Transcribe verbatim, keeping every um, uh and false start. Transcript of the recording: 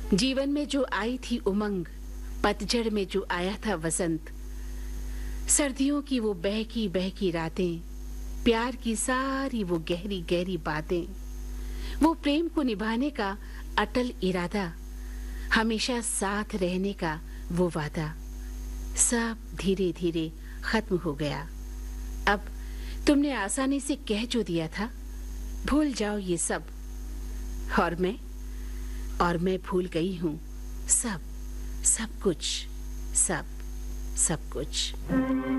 जीवन में जो आई थी उमंग, पतझड़ में जो आया था वसंत, सर्दियों की वो बहकी बहकी रातें, प्यार की सारी वो गहरी गहरी बातें, वो प्रेम को निभाने का अटल इरादा, हमेशा साथ रहने का वो वादा, सब धीरे धीरे खत्म हो गया। अब तुमने आसानी से कह जो दिया था, भूल जाओ ये सब। और मैं और मैं भूल गई हूँ सब, सब कुछ, सब सब कुछ।